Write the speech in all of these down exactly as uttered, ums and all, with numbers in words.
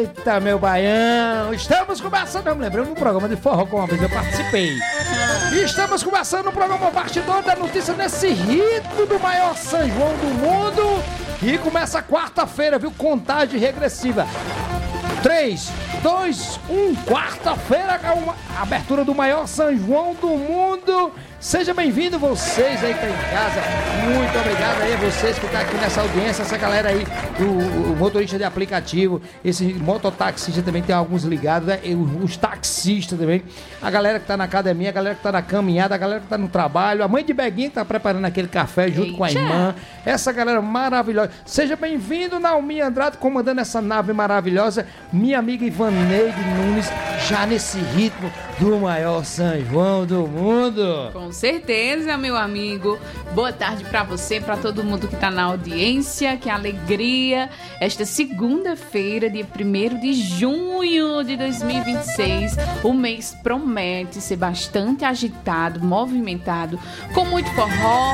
Eita, meu baião! Estamos começando, eu me lembrando do programa de forró que uma vez eu participei. Estamos começando o programa Bastidor da Notícia nesse ritmo do maior São João do mundo. E começa quarta-feira, viu? Contagem regressiva. três, dois, um, quarta-feira, a abertura do maior São João do mundo. Seja bem-vindo vocês aí que estão em casa. Muito obrigado aí a vocês que estão aqui nessa audiência, essa galera aí, o, o motorista de aplicativo, esse mototaxista também tem alguns ligados, né? Os taxistas também, a galera que está na academia, a galera que está na caminhada, a galera que está no trabalho, a mãe de Beguinha que está preparando aquele café junto Eita. com a irmã, essa galera maravilhosa. Seja bem-vindo, Naomi Andrade, comandando essa nave maravilhosa, minha amiga Ivaneide Nunes, já nesse ritmo do maior São João do mundo. Com certeza, meu amigo. Boa tarde para você, para todo mundo que está na audiência. Que alegria. Esta segunda-feira, dia primeiro de junho de dois mil e vinte e seis, o mês promete ser bastante agitado, movimentado, com muito forró,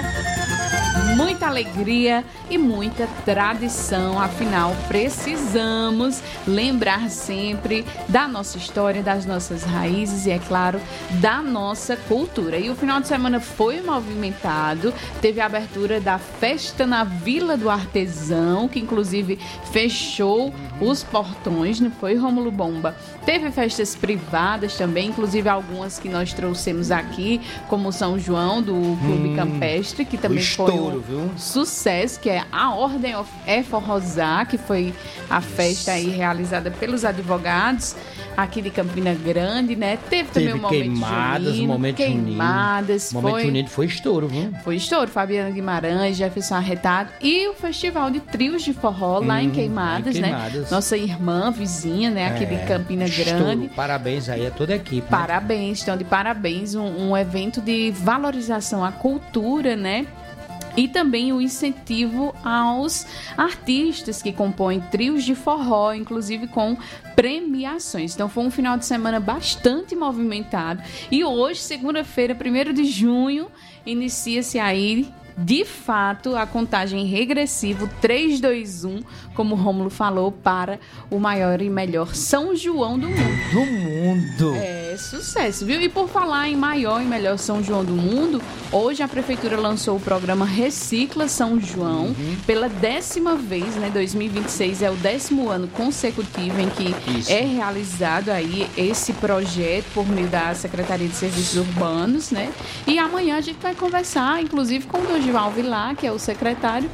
muita alegria e muita tradição. Afinal, precisamos lembrar sempre da nossa história, das nossas raízes e, é claro, da nossa cultura. E o final de semana foi movimentado. Teve a abertura da festa na Vila do Artesão, que inclusive fechou os portões, não foi, Rômulo Bomba? Teve festas privadas também, inclusive algumas que nós trouxemos aqui, como o São João do Clube hum, Campestre, que também foi um viu? sucesso, que é a Ordem é Forrosar, que foi a festa aí realizada pelos advogados aqui de Campina Grande, né? Teve, Teve também o momento queimadas, junino, o momento queimadas, junino. O momento foi, junino foi estouro, viu? Foi estouro, Fabiana Guimarães, Jefferson Arretado e o Festival de Trios de Forró hum, lá em Queimadas, em Queimadas, né? Nossa irmã, vizinha, né? Aqui é, de Campina estouro. Grande. Parabéns aí a toda a equipe. Parabéns, né? Estão de parabéns, um, um evento de valorização à cultura, né? E também o incentivo aos artistas que compõem trios de forró, inclusive com premiações. Então foi um final de semana bastante movimentado. E hoje, segunda-feira, primeiro de junho, inicia-se aí, de fato, a contagem regressiva, três, dois, um, como o Rômulo falou, para o maior e melhor São João do mundo. Do mundo! É, sucesso, viu? E por falar em maior e melhor São João do mundo, hoje a Prefeitura lançou o programa Recicla São João, uhum. pela décima vez, né? dois mil e vinte e seis é o décimo ano consecutivo em que Isso. é realizado aí esse projeto por meio da Secretaria de Serviços Urbanos, né? E amanhã a gente vai conversar, inclusive, com o Dorival Vilar, que é o secretário.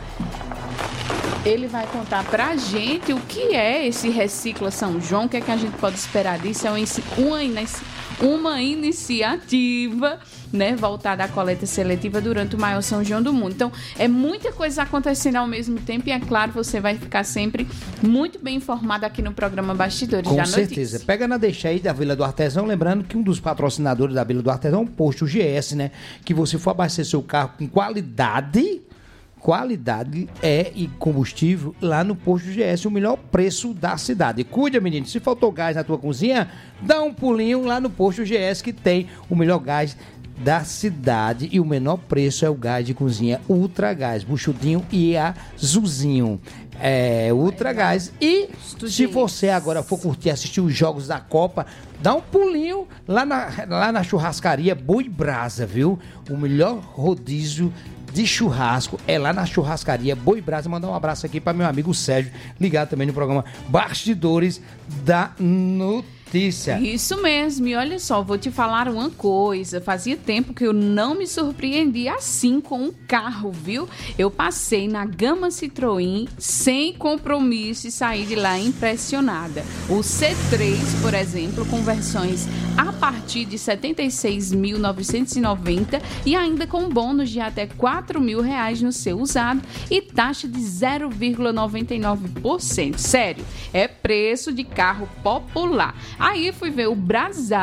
Ele vai contar pra gente o que é esse Recicla São João, o que é que a gente pode esperar disso. É uma, uma iniciativa, né, voltada à coleta seletiva durante o maior São João do mundo. Então, é muita coisa acontecendo ao mesmo tempo e, é claro, você vai ficar sempre muito bem informado aqui no programa Bastidores Com da certeza. Notícia. Pega na deixa aí da Vila do Artesão, lembrando que um dos patrocinadores da Vila do Artesão é um posto G S, né, que você for abastecer seu carro com qualidade... Qualidade é e combustível lá no posto G S, o melhor preço da cidade. Cuida, menino, se faltou gás na tua cozinha, dá um pulinho lá no posto G S que tem o melhor gás da cidade e o menor preço é o gás de cozinha Ultra Gás, buchudinho e azulzinho. É, Ultra Gás. E se você agora for curtir, assistir os jogos da Copa, dá um pulinho lá na, lá na churrascaria Boi Brasa, viu? O melhor rodízio de churrasco é lá na churrascaria Boi Brasa. Mandar um abraço aqui para meu amigo Sérgio, ligado também no programa Bastidores da Notícia. Isso mesmo, e olha só, vou te falar uma coisa, fazia tempo que eu não me surpreendi assim com um carro, viu? Eu passei na gama Citroën sem compromisso e saí de lá impressionada. O C três, por exemplo, com versões a partir de setenta e seis mil novecentos e noventa e ainda com bônus de até quatro mil reais no seu usado e taxa de zero vírgula noventa e nove por cento. Sério, é preço de carro popular. Aí fui ver o Brasalt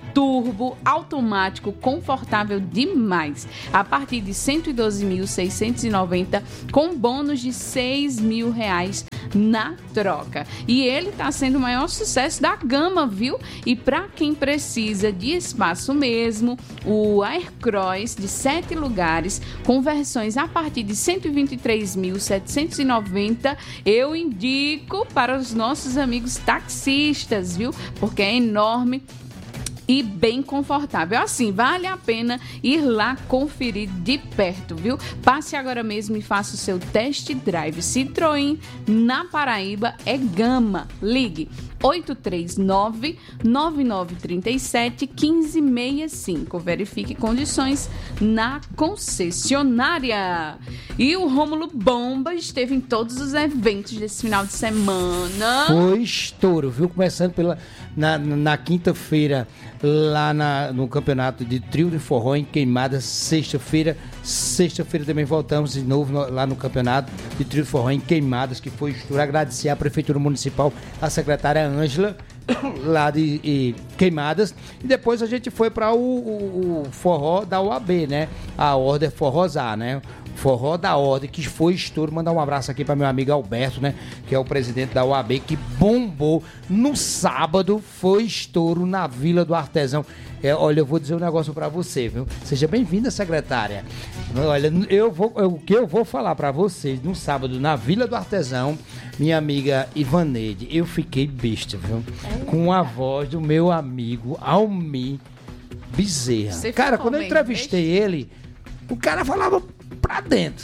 turbo, automático, confortável demais. A partir de cento e doze mil seiscentos e noventa reais, com bônus de seis mil reais na troca. E ele está sendo o maior sucesso da gama, viu? E para quem precisa de espaço mesmo, o Aircross de sete lugares, com versões a partir de cento e vinte e três mil setecentos e noventa, eu indico para os nossos amigos taxistas, viu? Porque é enorme e bem confortável. Assim, vale a pena ir lá conferir de perto, viu? Passe agora mesmo e faça o seu test drive. Citroën na Paraíba é Gama. Ligue oito três nove, nove nove três sete, um cinco seis cinco. Verifique condições na concessionária. E o Rômulo Bomba esteve em todos os eventos desse final de semana. Foi estouro, viu? Começando pela, na, na quinta-feira, lá na, no campeonato de trio de forró em Queimadas. Sexta-feira, sexta-feira também voltamos de novo no, lá no campeonato de trio de forró em Queimadas, que foi estouro. Agradecer à Prefeitura Municipal, a secretária Ângela, lá de, de Queimadas. E depois a gente foi para o, o, o forró da O A B, né? A Ordem Forrosar, né? Forró da Ordem, que foi estouro. Mandar um abraço aqui para meu amigo Alberto, né? Que é o presidente da O A B, que bombou no sábado. Foi estouro na Vila do Artesão. É, olha, eu vou dizer um negócio para você, viu? Seja bem-vinda, secretária. Olha, eu vou, eu, o que eu vou falar para vocês no sábado na Vila do Artesão, minha amiga Ivaneide, eu fiquei besta, viu? É. Com a voz do meu amigo Almi Bezerra. Você cara, quando eu entrevistei besta? ele, o cara falava pra dentro.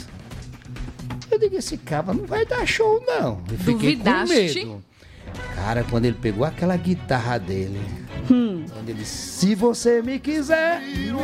Eu digo, esse cara não vai dar show, não. Eu fiquei Duvidaste? com medo. Cara, quando ele pegou aquela guitarra dele, hum. quando ele disse, se você me quiser,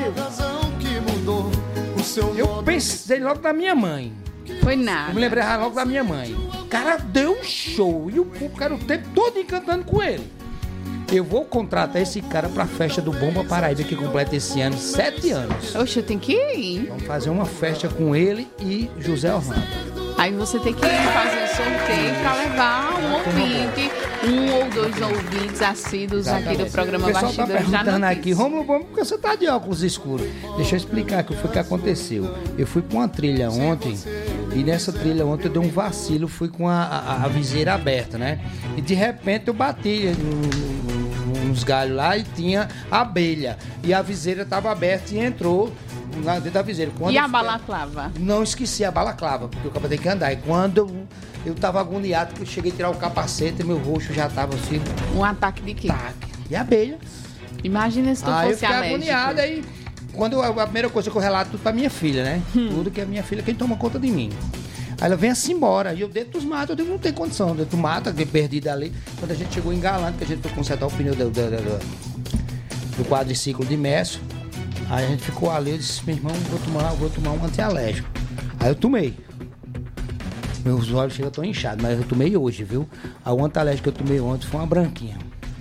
eu pensei logo na minha mãe. Foi nada. Eu me lembrei logo da minha mãe. O cara deu um show e o cara o tempo todo cantando com ele. Eu vou contratar esse cara pra festa do Bomba Paraíba, que completa esse ano sete anos. Oxe, eu tenho que ir. Vamos fazer uma festa com ele e José Orlando. Aí você tem que fazer um sorteio para levar um ouvinte, um ou dois ouvintes assíduos aqui do programa Bastidores da Notícia. O pessoal tá perguntando aqui, Rômulo Bomba, por que você tá de óculos escuros? Deixa eu explicar o que foi que aconteceu. Eu fui pra uma trilha ontem, e nessa trilha ontem eu dei um vacilo, fui com a, a, a viseira aberta, né? E de repente eu bati nos galhos lá e tinha abelha. E a viseira tava aberta e entrou na, dentro da viseira. Quando e a balaclava? Não esqueci a balaclava, porque o cabo tem que andar. E quando eu, eu tava agoniado, que eu cheguei a tirar o capacete, meu rosto já tava assim. Um ataque de quê? Ataque de abelha. Imagina se tu aí fosse eu fiquei alérgico. agoniado, aí quando eu, a primeira coisa que eu relato tudo pra minha filha, né? Hum. Tudo que a minha filha quem toma conta de mim. Aí ela vem assim embora, e eu dentro dos matos, eu digo, não tem condição, dentro do mato, perdida ali. Quando a gente chegou em Galante, que a gente foi consertar o pneu do, do, do, do quadriciclo de Mércio, aí a gente ficou ali, eu disse, meu irmão, vou tomar, vou tomar um antialérgico. Aí eu tomei. Meus olhos chegam tão inchados, mas eu tomei hoje, viu? A o antialérgico que eu tomei ontem foi uma branquinha.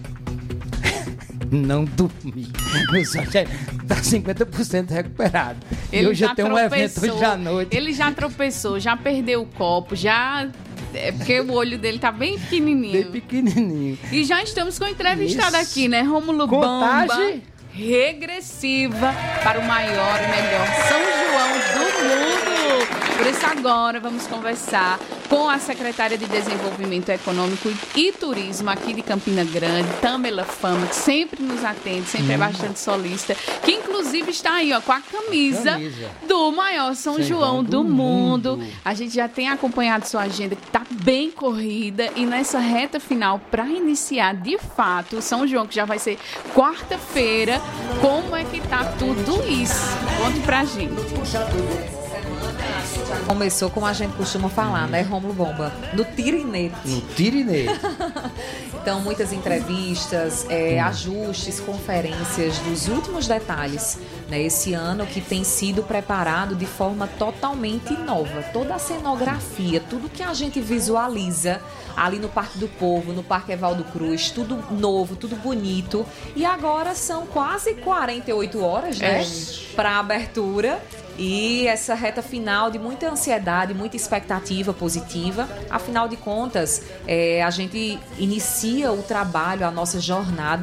Não dormi. Meus olhos já tá cinquenta por cento recuperado. Ele e hoje já eu tenho um evento hoje à noite. Ele já tropeçou, já perdeu o copo, já... É porque o olho dele tá bem pequenininho. Bem pequenininho. E já estamos com o entrevistado Isso. aqui, né? Rômulo Contagem Bomba. Regressiva para o maior e melhor São João do mundo. Por isso agora vamos conversar com a secretária de Desenvolvimento Econômico e Turismo aqui de Campina Grande, Tamela Fama, que sempre nos atende, sempre hum. é bastante solista, que inclusive está aí ó, com a camisa, camisa. do maior São, São João do, do mundo. mundo. A gente já tem acompanhado sua agenda, que está bem corrida, e nessa reta final, para iniciar de fato o São João, que já vai ser quarta-feira, como é que tá tudo isso? Conte pra gente. Começou como a gente costuma falar, né, Rômulo Bomba? No tirinete. No tirinete. Então, muitas entrevistas, é, ajustes, conferências dos últimos detalhes, né, esse ano que tem sido preparado de forma totalmente nova. Toda a cenografia, tudo que a gente visualiza ali no Parque do Povo, no Parque Evaldo Cruz, tudo novo, tudo bonito. E agora são quase quarenta e oito horas, né, é. para a abertura. E essa reta final de muita ansiedade, muita expectativa positiva. Afinal de contas, é, a gente inicia o trabalho, a nossa jornada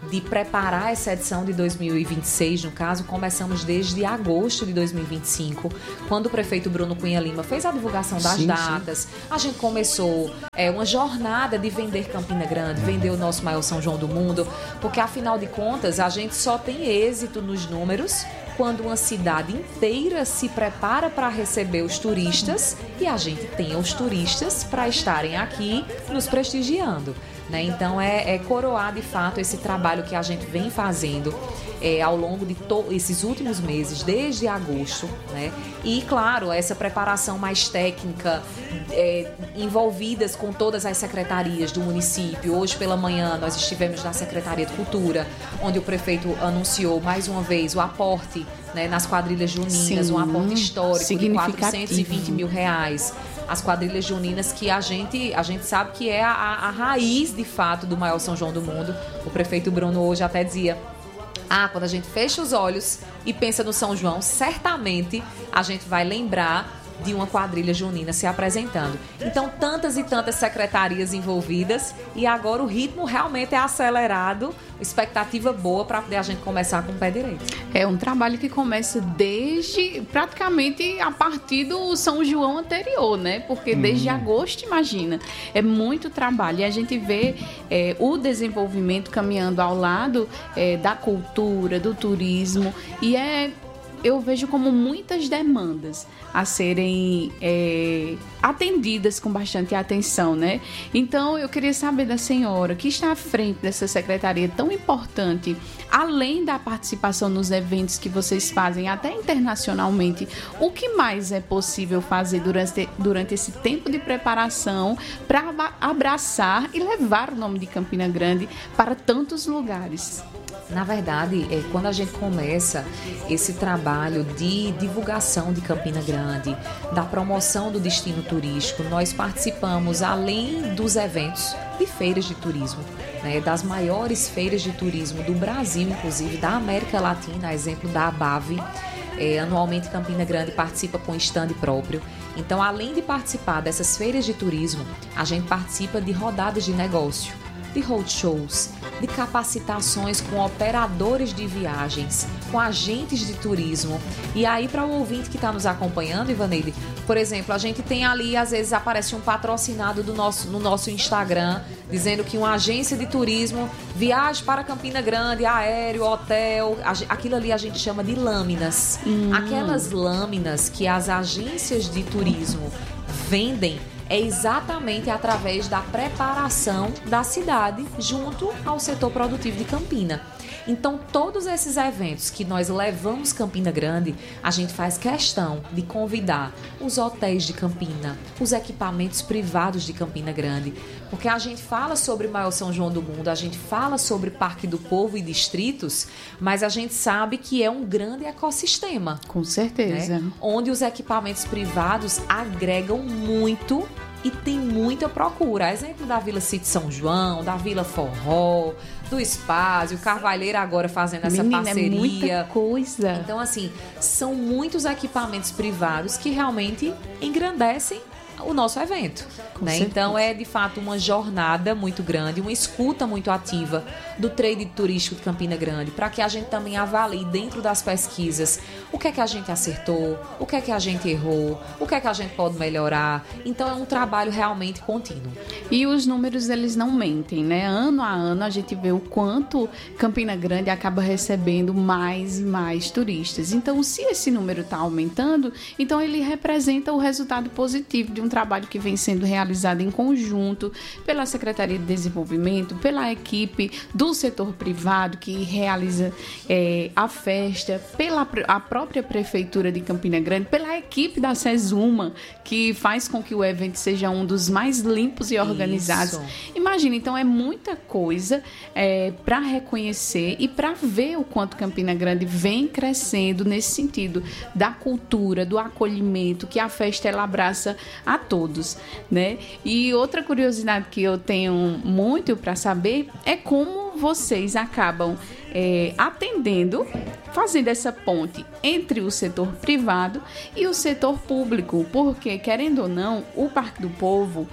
de preparar essa edição de dois mil e vinte e seis, no caso, começamos desde agosto de dois mil e vinte e cinco, quando o prefeito Bruno Cunha Lima fez a divulgação das sim, datas. Sim. A gente começou é, uma jornada de vender Campina Grande, vender o nosso maior São João do mundo, porque afinal de contas a gente só tem êxito nos números quando uma cidade inteira se prepara para receber os turistas e a gente tem os turistas para estarem aqui nos prestigiando. Né? Então, é, é coroar, de fato, esse trabalho que a gente vem fazendo é, ao longo de to- esses últimos meses, desde agosto. Né? E, claro, essa preparação mais técnica, é, envolvidas com todas as secretarias do município. Hoje, pela manhã, nós estivemos na Secretaria de Cultura, onde o prefeito anunciou, mais uma vez, o aporte, né, nas quadrilhas juninas, sim, um aporte histórico de quatrocentos e vinte mil reais. As quadrilhas juninas que a gente, a gente sabe que é a, a raiz, de fato, do maior São João do mundo. O prefeito Bruno hoje até dizia: ah, quando a gente fecha os olhos e pensa no São João, certamente a gente vai lembrar de uma quadrilha junina se apresentando. Então, tantas e tantas secretarias envolvidas e agora o ritmo realmente é acelerado, expectativa boa para poder a gente começar com o pé direito. É um trabalho que começa desde, praticamente a partir do São João anterior, né? Porque desde hum. agosto, imagina, é muito trabalho e a gente vê é, o desenvolvimento caminhando ao lado é, da cultura, do turismo e é... eu vejo como muitas demandas a serem é, atendidas com bastante atenção, né? Então, eu queria saber da senhora, que está à frente dessa secretaria tão importante, além da participação nos eventos que vocês fazem, até internacionalmente, o que mais é possível fazer durante, durante esse tempo de preparação para abraçar e levar o nome de Campina Grande para tantos lugares? Na verdade, é, quando a gente começa esse trabalho de divulgação de Campina Grande, da promoção do destino turístico, nós participamos, além dos eventos, de feiras de turismo, né, das maiores feiras de turismo do Brasil, inclusive da América Latina, a exemplo da ABAV. É, anualmente Campina Grande participa com stand próprio. Então, além de participar dessas feiras de turismo, a gente participa de rodadas de negócio, de roadshows, de capacitações com operadores de viagens, com agentes de turismo. E aí, para o ouvinte que está nos acompanhando, Ivaneide, por exemplo, a gente tem ali, às vezes aparece um patrocinado do nosso, no nosso Instagram, dizendo que uma agência de turismo viaja para Campina Grande, aéreo, hotel, aquilo ali a gente chama de lâminas. Hum. Aquelas lâminas que as agências de turismo vendem é exatamente através da preparação da cidade junto ao setor produtivo de Campina. Então, todos esses eventos que nós levamos Campina Grande, a gente faz questão de convidar os hotéis de Campina, os equipamentos privados de Campina Grande, porque a gente fala sobre o maior São João do mundo, a gente fala sobre Parque do Povo e distritos, mas a gente sabe que é um grande ecossistema. Com certeza. Né? Onde os equipamentos privados agregam muito e tem muita procura. Exemplo da Vila City São João, da Vila Forró, do Espaço, o Carvalheiro agora fazendo essa Menina, parceria. É muita coisa. Então, assim, são muitos equipamentos privados que realmente engrandecem o nosso evento. Né? Então, é de fato uma jornada muito grande, uma escuta muito ativa do trade turístico de Campina Grande, para que a gente também avalie dentro das pesquisas o que é que a gente acertou, o que é que a gente errou, o que é que a gente pode melhorar. Então, é um trabalho realmente contínuo. E os números, eles não mentem, né? Ano a ano, a gente vê o quanto Campina Grande acaba recebendo mais e mais turistas. Então, se esse número está aumentando, então ele representa o resultado positivo de um trabalho que vem sendo realizado em conjunto pela Secretaria de Desenvolvimento, pela equipe do setor privado que realiza é, a festa, pela a própria Prefeitura de Campina Grande, pela equipe da SESUMA, que faz com que o evento seja um dos mais limpos e organizados. Isso. Imagina, então é muita coisa é, para reconhecer e para ver o quanto Campina Grande vem crescendo nesse sentido da cultura, do acolhimento, que a festa ela abraça a todos, né? E outra curiosidade que eu tenho muito para saber é como vocês acabam é, atendendo, fazendo essa ponte entre o setor privado e o setor público, porque, querendo ou não, o Parque do Povo,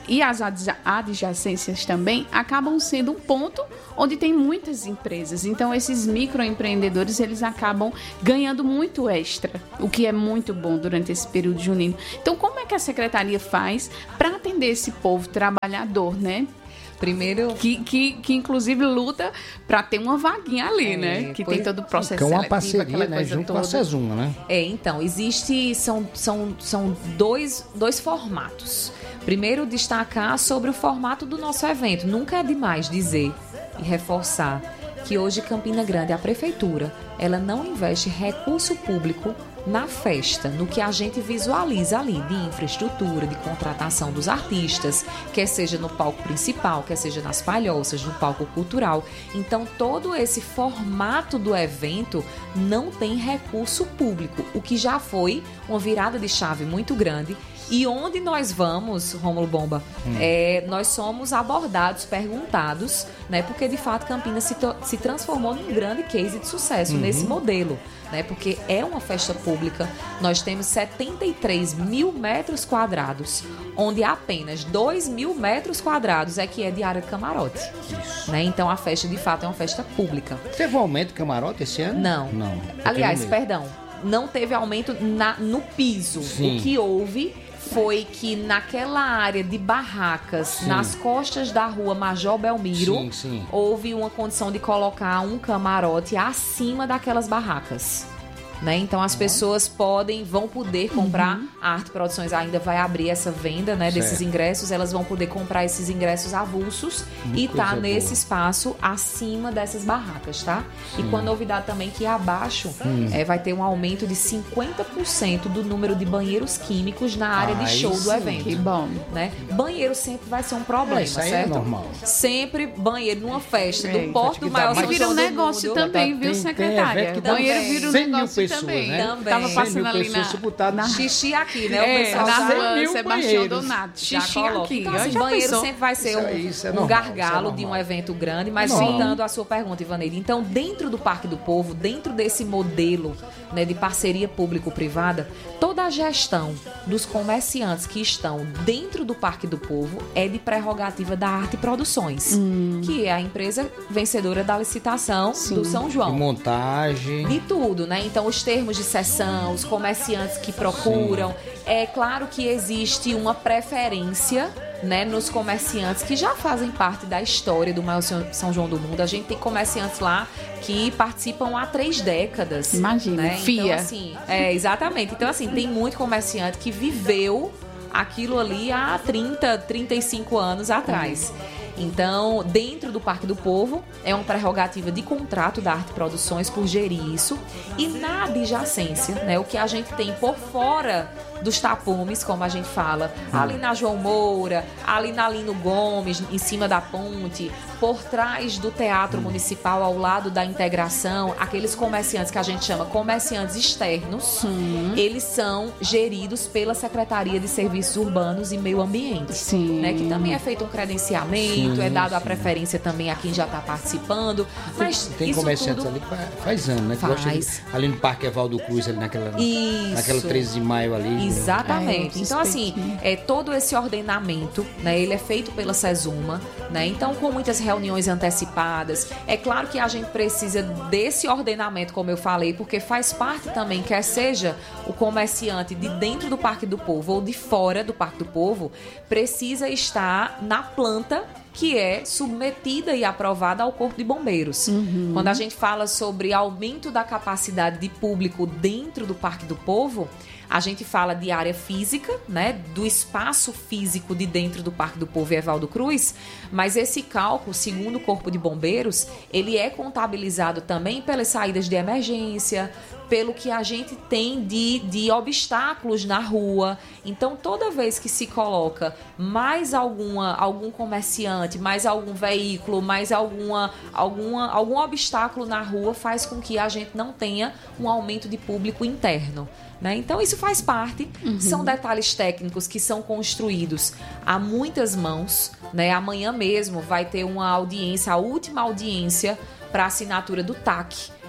e as adjacências também acabam sendo um ponto onde tem muitas empresas. Então, esses microempreendedores, eles acabam ganhando muito extra, o que é muito bom durante esse período junino. Então, como é que a Secretaria faz para atender esse povo trabalhador, né? Primeiro... Que, que, que inclusive luta para ter uma vaguinha ali, é, né? Que tem todo o processo seletivo. Que é uma seletivo, parceria, né? Junto toda. Com a Sesuma, né? É, então, existe... São, são, são dois, dois formatos. Primeiro, destacar sobre o formato do nosso evento. Nunca é demais dizer e reforçar que hoje Campina Grande, a Prefeitura, ela não investe recurso público na festa, no que a gente visualiza ali de infraestrutura, de contratação dos artistas, quer seja no palco principal, quer seja nas palhoças, no palco cultural. Então, todo esse formato do evento não tem recurso público, o que já foi uma virada de chave muito grande. E onde nós vamos, Rômulo Bomba, hum. é, nós somos abordados, perguntados, né? Porque, de fato, Campinas se, to- se transformou num grande case de sucesso uhum. nesse modelo, né? Porque é uma festa pública. Nós temos setenta e três mil metros quadrados, onde apenas dois mil metros quadrados é que é de área de camarote. Isso. Né? Então, a festa, de fato, é uma festa pública. Teve um aumento de camarote esse ano? Não. Não. Aliás, perdão, não teve aumento na, no piso. Sim. O que houve... foi que naquela área de barracas, sim. nas costas da rua Major Belmiro, sim, sim. houve uma condição de colocar um camarote acima daquelas barracas. Né? Então as pessoas podem, vão poder comprar, uhum. a Arte Produções ainda vai abrir essa venda, né, desses ingressos, elas vão poder comprar esses ingressos avulsos Muito e tá nesse boa. espaço acima dessas barracas, tá? Sim. E com a novidade também que abaixo hum. é, vai ter um aumento de cinquenta por cento do número de banheiros químicos na área Ai, de show sim. do evento. Que bom. Né? Banheiro sempre vai ser um problema, é, isso aí certo? É normal. Sempre banheiro numa festa é, do porto do maior São João do mundo. E vira um negócio também, viu, tem, secretária? Tem banheiro vira um negócio pessoas, também. Né? Também. Tava passando ali na... botar na... Xixi aqui, né? É, o pessoal na já... rua Sebastião Donato. Xixi aqui. Então, assim, banheiro pensou? sempre vai ser um, isso é normal, um gargalo é de um evento grande, mas voltando à sua pergunta, Ivaneide. Então, dentro do Parque do Povo, dentro desse modelo, né, de parceria público-privada, toda a gestão dos comerciantes que estão dentro do Parque do Povo é de prerrogativa da Arte Produções, hum. que é a empresa vencedora da licitação Sim. do São João. De montagem. De tudo, né? Então, os termos de cessão, os comerciantes que procuram. Sim. É claro que existe uma preferência, né, nos comerciantes que já fazem parte da história do maior São João do mundo. A gente tem comerciantes lá que participam há três décadas. Imagina, né? F I A. Então, assim, é, exatamente. Então, assim, tem muito comerciante que viveu aquilo ali há trinta, trinta e cinco anos atrás. Hum. Então, dentro do Parque do Povo, é uma prerrogativa de contrato da Arte Produções por gerir isso. E na adjacência, né, o que a gente tem por fora dos tapumes, como a gente fala, ali na João Moura, ali na Lino Gomes, em cima da ponte, por trás do Teatro Municipal, ao lado da Integração, aqueles comerciantes que a gente chama comerciantes externos, hum. eles são geridos pela Secretaria de Serviços Urbanos e Meio Ambiente, Sim. né, que também é feito um credenciamento, sim, é dado sim. a preferência também a quem já está participando. Mas tem tem comerciantes tudo... ali que faz anos, né? Que faz. De, ali no Parque Evaldo Cruz, ali naquela, naquela treze de maio ali. Exatamente. É, então, assim, é, todo esse ordenamento, né, ele é feito pela Sesuma, né? Então, com muitas reuniões antecipadas. É claro que a gente precisa desse ordenamento, como eu falei, porque faz parte também, quer seja o comerciante de dentro do Parque do Povo ou de fora do Parque do Povo, precisa estar na planta que é submetida e aprovada ao Corpo de Bombeiros. Uhum. Quando a gente fala sobre aumento da capacidade de público dentro do Parque do Povo, a gente fala de área física, né, do espaço físico de dentro do Parque do Povo e Evaldo Cruz, mas esse cálculo, segundo o Corpo de Bombeiros, ele é contabilizado também pelas saídas de emergência, pelo que a gente tem de, de obstáculos na rua. Então, toda vez que se coloca mais alguma, algum comerciante, mais algum veículo, mais alguma, alguma, algum obstáculo na rua, faz com que a gente não tenha um aumento de público interno. Né? Então, isso faz parte. Uhum. São detalhes técnicos que são construídos a muitas mãos. Né? Amanhã mesmo vai ter uma audiência, a última audiência para assinatura do T A C,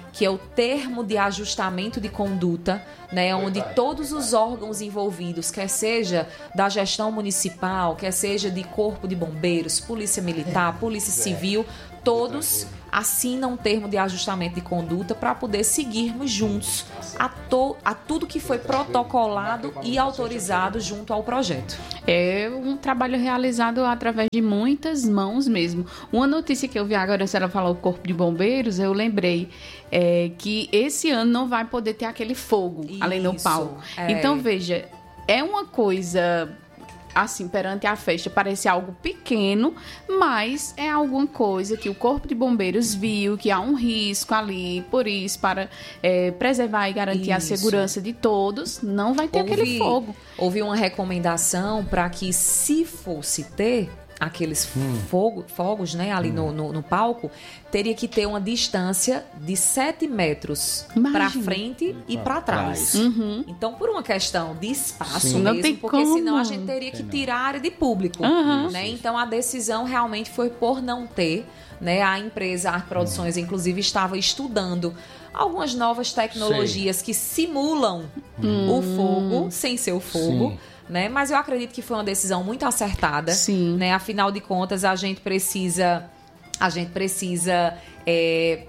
que é o termo de ajustamento de conduta, né, onde todos os órgãos envolvidos, quer seja da gestão municipal, quer seja de corpo de bombeiros, polícia militar, polícia civil, todos assinam um termo de ajustamento de conduta para poder seguirmos juntos a, to, a tudo que foi protocolado e autorizado junto ao projeto. É um trabalho realizado através de muitas mãos mesmo. Uma notícia que eu vi agora, a senhora falou Corpo de Bombeiros, eu lembrei é, que esse ano não vai poder ter aquele fogo Isso, além do palco. é. Então, veja, é uma coisa... assim, perante a festa, parece algo pequeno, mas é alguma coisa que o Corpo de Bombeiros viu, que há um risco ali, por isso, para é, preservar e garantir Isso. a segurança de todos, não vai ter Houve, aquele fogo. Houve uma recomendação para que, se fosse ter aqueles Hum. fogo, fogos, né, ali no, no, no palco, teria que ter uma distância de sete metros Imagina. para frente e para trás. Uhum. Então, por uma questão de espaço Sim. mesmo, Não tem porque como. senão a gente teria que tirar a área de público. Uhum. Né? Então, a decisão realmente foi por não ter. Né? A empresa Arte Produções, inclusive, estava estudando algumas novas tecnologias Sei. que simulam hum. o fogo, sem ser o fogo. Sim. Né? Mas eu acredito que foi uma decisão muito acertada. Sim. Né? Afinal de contas, a gente precisa, a gente precisa é,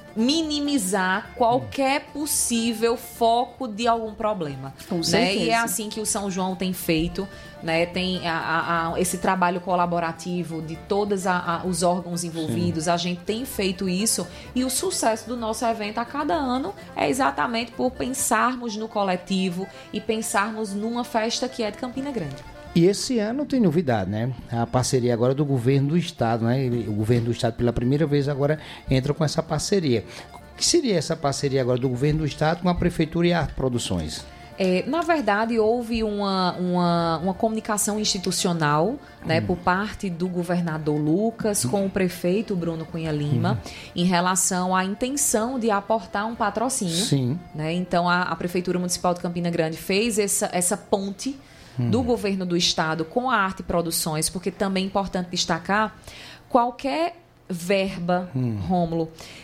minimizar qualquer possível foco de algum problema. Com né? certeza. E é assim que o São João tem feito. Né? Tem a, a, a, esse trabalho colaborativo de todos os órgãos envolvidos. Sim. A gente tem feito isso. E o sucesso do nosso evento a cada ano é exatamente por pensarmos no coletivo e pensarmos numa festa que é de Campina Grande. E esse ano tem novidade, né? A parceria agora do governo do estado, né? O governo do estado pela primeira vez agora entra com essa parceria. O que seria essa parceria agora do governo do estado com a prefeitura e a Arte Produções? É, na verdade, houve uma, uma, uma comunicação institucional, né, hum. por parte do governador Lucas hum. com o prefeito Bruno Cunha Lima hum. em relação à intenção de aportar um patrocínio. Sim. Né? Então, a, a Prefeitura Municipal de Campina Grande fez essa, essa ponte hum. do governo do estado com a Arte Produções, porque também é importante destacar qualquer verba, hum. Rômulo,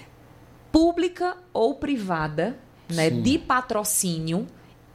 pública ou privada, né, de patrocínio,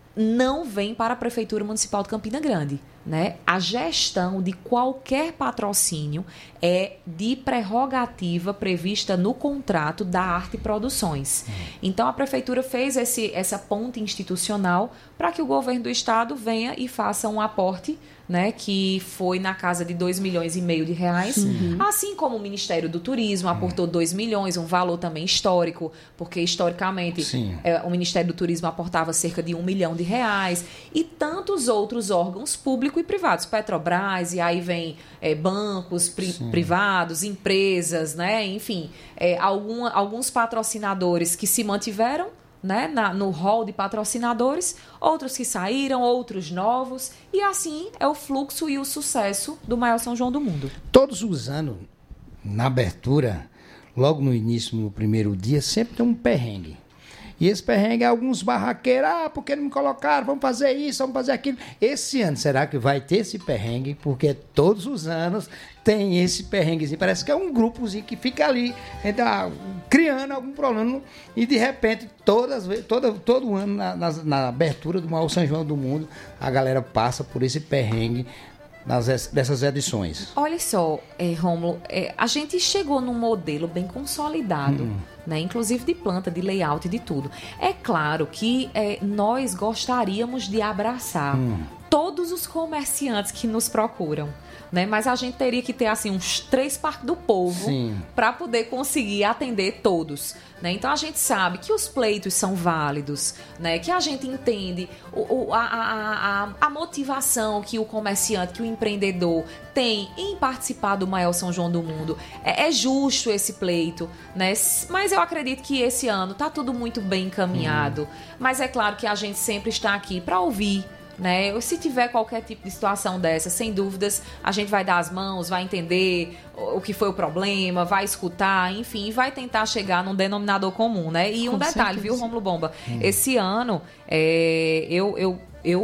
não vem para a Prefeitura Municipal de Campina Grande. Né? A gestão de qualquer patrocínio é de prerrogativa prevista no contrato da Arte Produções. Uhum. Então, a Prefeitura fez esse, essa ponte institucional para que o governo do estado venha e faça um aporte, né, que foi na casa de dois milhões e meio de reais, uhum. assim como o Ministério do Turismo aportou dois milhões, um valor também histórico, porque historicamente é, o Ministério do Turismo aportava cerca de um milhão de reais, e tantos outros órgãos públicos e privados, Petrobras, e aí vem é, bancos pri- privados, empresas, né, enfim, é, algum, alguns patrocinadores que se mantiveram, né, na, no hall de patrocinadores, outros que saíram, outros novos, e assim é o fluxo e o sucesso do maior São João do mundo. Todos os anos, na abertura, logo no início, no primeiro dia, sempre tem um perrengue. E esse perrengue é alguns barraqueiros, ah, por que não me colocaram? Vamos fazer isso, vamos fazer aquilo. Esse ano, será que vai ter esse perrengue? Porque todos os anos tem esse perrenguezinho. Parece que é um grupozinho que fica ali, tá, criando algum problema. E, de repente, todas, toda, todo ano, na, na, na abertura do maior São João do mundo, a galera passa por esse perrengue nas, dessas edições. Olha só, é, Rômulo, é, a gente chegou num modelo bem consolidado, hum. né, inclusive de planta, de layout, de tudo. É claro que é, nós gostaríamos de abraçar hum. todos os comerciantes que nos procuram. Né? Mas a gente teria que ter assim uns três parques do povo para poder conseguir atender todos. Né? Então a gente sabe que os pleitos são válidos, né? Que a gente entende o, o, a, a, a, a motivação que o comerciante, que o empreendedor tem em participar do maior São João do mundo. É, é justo esse pleito, né? Mas eu acredito que esse ano está tudo muito bem encaminhado. Hum. Mas é claro que a gente sempre está aqui para ouvir. Né? Se tiver qualquer tipo de situação dessa, sem dúvidas, a gente vai dar as mãos, vai entender o que foi o problema, vai escutar, enfim, vai tentar chegar num denominador comum, né? E um Com detalhe, certeza. Viu, Rômulo Bomba? Hum. Esse ano, é, eu, eu, eu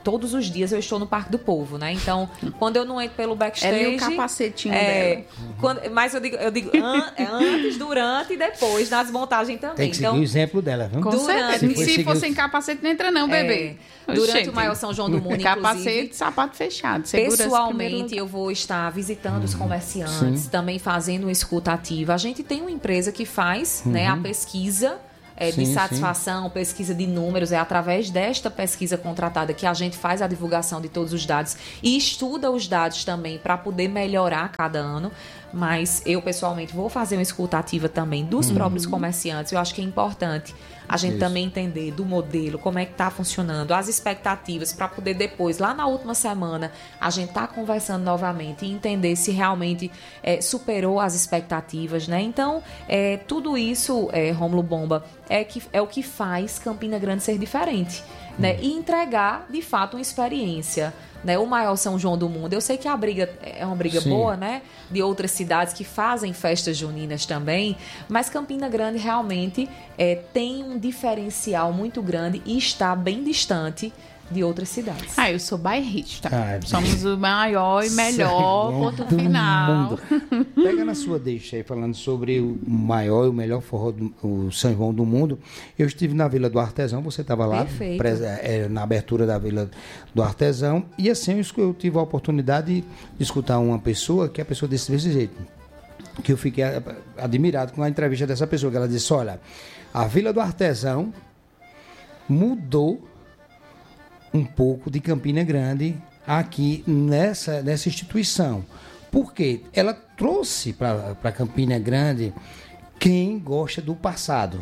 todos os dias eu estou no Parque do Povo, né? Então, quando eu não entro pelo backstage... É o capacetinho é, dela. Quando, mas eu digo, eu digo an, é antes, durante e depois, nas montagens também. Tem que seguir então, o exemplo dela, viu? Com Durante- certeza. Se Se, for for seguir sem o- capacete, não entra não, bebê. É, durante Oxente. o maior São João do Mundo, Capacete, inclusive, sapato fechado. Segurança em primeiro pessoalmente, lugar. eu vou estar visitando os comerciantes, Sim. também fazendo uma escuta ativa. A gente tem uma empresa que faz né, a pesquisa é, de Sim, satisfação, pesquisa de números. É através desta pesquisa contratada que a gente faz a divulgação de todos os dados e estuda os dados também para poder melhorar cada ano. Mas eu, pessoalmente, vou fazer uma escuta ativa também dos próprios comerciantes. Eu acho que é importante a gente Isso. também entender do modelo, como é que está funcionando, as expectativas, para poder depois, lá na última semana, a gente tá conversando novamente e entender se realmente é, superou as expectativas, né? Então, é, tudo isso, é, Rômulo Bomba, é, que, é o que faz Campina Grande ser diferente, né? E entregar, de fato, uma experiência, né? O maior São João do mundo. Eu sei que a briga é uma briga Sim. boa, né? De outras cidades que fazem festas juninas também, mas Campina Grande realmente é, tem um diferencial muito grande e está bem distante de outras cidades. Ah, eu sou bairrista. Ah, Somos o maior e melhor, São ponto do final. mundo. Pega na sua deixa aí, falando sobre o maior e o melhor forró do o São João do mundo. Eu estive na Vila do Artesão, você estava lá, Perfeito. pres- é, na abertura da Vila do Artesão, e assim eu, escu- eu tive a oportunidade de escutar uma pessoa, que a pessoa desse, desse jeito, que eu fiquei a- admirado com a entrevista dessa pessoa, que ela disse, olha, a Vila do Artesão mudou um pouco de Campina Grande aqui nessa, nessa instituição. Por quê? Ela trouxe para Campina Grande quem gosta do passado.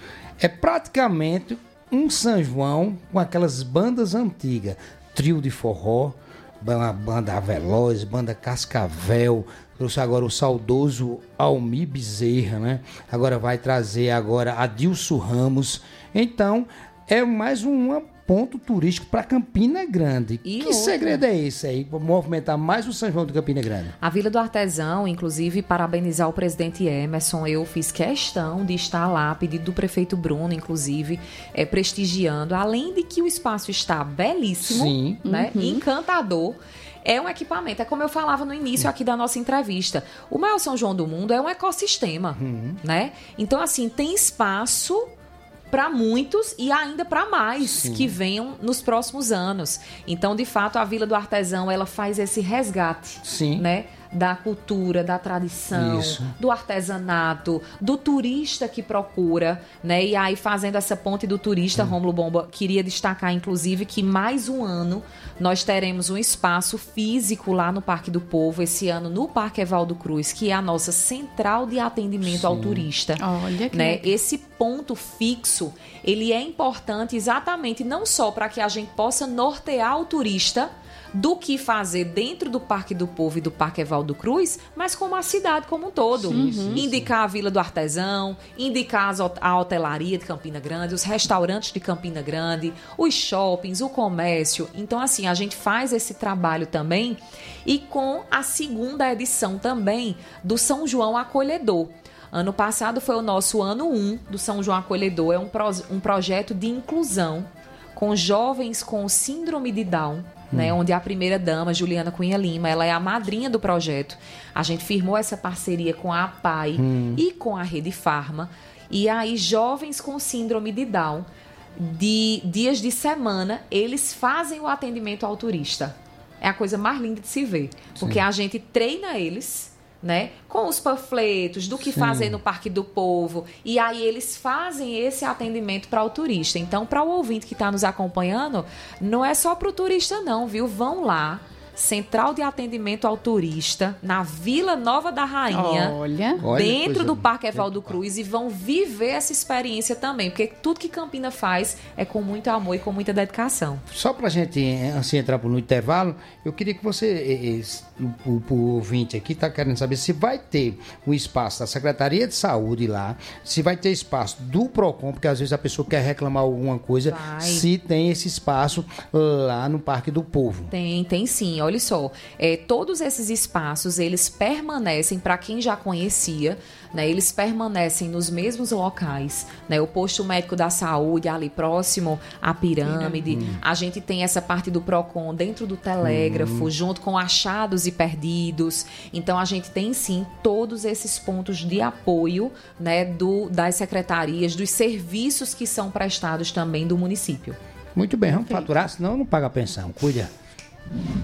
É praticamente um São João com aquelas bandas antigas. Trio de forró, ba- banda Veloz, banda Cascavel, trouxe agora o saudoso Almir Bezerra, né? Agora vai trazer agora Adilson Ramos. Então, é mais um ponto turístico para Campina Grande. E que outra. segredo é esse aí, para movimentar mais o São João de Campina Grande? A Vila do Artesão, inclusive, parabenizar o presidente Emerson. Eu fiz questão de estar lá, a pedido do prefeito Bruno, inclusive, é, prestigiando. Além de que o espaço está belíssimo, Sim. né, encantador. É um equipamento, é como eu falava no início aqui da nossa entrevista. O maior São João do mundo é um ecossistema, né? Então, assim, tem espaço para muitos e ainda para mais Sim. que venham nos próximos anos. Então, de fato, a Vila do Artesão, ela faz esse resgate, Sim. né? Da cultura, da tradição, Isso. do artesanato, do turista que procura, né? E aí, fazendo essa ponte do turista, Rômulo Bomba, queria destacar, inclusive, que mais um ano nós teremos um espaço físico lá no Parque do Povo, esse ano no Parque Evaldo Cruz, que é a nossa central de atendimento ao Sim. turista. Olha que Né? legal. Esse ponto fixo, ele é importante exatamente não só para que a gente possa nortear o turista do que fazer dentro do Parque do Povo e do Parque Evaldo Cruz, mas como a cidade como um todo. Sim, sim, Indicar a Vila do Artesão, indicar as hot- a hotelaria de Campina Grande, os restaurantes de Campina Grande, os shoppings, o comércio. Então, assim, a gente faz esse trabalho também e com a segunda edição também do São João Acolhedor. Ano passado foi o nosso ano um do São João Acolhedor. É um, pro, um projeto de inclusão com jovens com síndrome de Down, né, onde a primeira-dama, Juliana Cunha Lima, ela é a madrinha do projeto. A gente firmou essa parceria com a APAI e com a Rede Farma. E aí, jovens com síndrome de Down, de dias de semana, eles fazem o atendimento ao turista. É a coisa mais linda de se ver. Porque a gente treina eles, né, com os panfletos do que Sim. fazer no Parque do Povo, e aí eles fazem esse atendimento para o turista. Então, para o ouvinte que está nos acompanhando, não é só para o turista não, viu? Vão lá, Central de Atendimento ao Turista, na Vila Nova da Rainha, Olha. Olha, dentro coisa do Parque linda. Evaldo Cruz, e vão viver essa experiência também, porque tudo que Campina faz é com muito amor e com muita dedicação. Só para a gente assim, entrar no intervalo, eu queria que você, eh, eh, o, o ouvinte aqui está querendo saber se vai ter um espaço da Secretaria de Saúde lá, se vai ter espaço do PROCON, porque às vezes a pessoa quer reclamar alguma coisa, Vai. se tem esse espaço lá no Parque do Povo. Tem, tem sim. Olha, olha só, é, todos esses espaços, eles permanecem, para quem já conhecia, né, eles permanecem nos mesmos locais, né, o posto médico da saúde ali próximo à pirâmide, hum. a gente tem essa parte do PROCON dentro do telégrafo, hum. junto com achados e perdidos, então a gente tem sim todos esses pontos de apoio, né, do, das secretarias, dos serviços que são prestados também do município. Muito bem, vamos faturar, senão não paga a pensão, cuida.